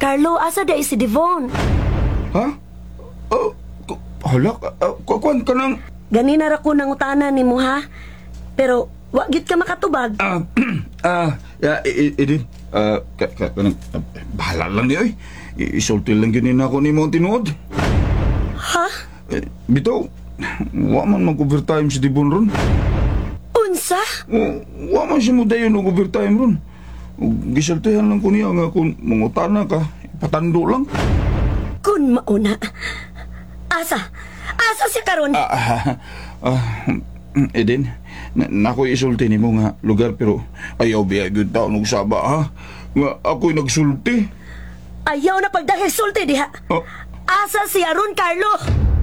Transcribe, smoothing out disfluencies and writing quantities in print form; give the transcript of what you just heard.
Carlo, asa day si Devon? Ha? Hala, kuan ka nang... Ganina ra ko nang utana ni mo ha. Pero, wagit ka makatubag. Edin, bahala lang niya, isulti lang ginin ako ni mo tinuod. Ha? Bitaw, wa man mag-overtime si Dibon ron. Unsa? Wa man siya mo dayon mag-overtime ron. Gisultihan lang ko niya nga kung mangutana ka, ipatando lang. Kun mauna. Asa? Asa si karon? Eden, nako'y isulti ni mo nga lugar pero ayaw biya good tao nung saba ha. Nga ako'y nagsulti. Ayaw na pagdahil sulti diha. Oh. Asa si Aron, Carlo?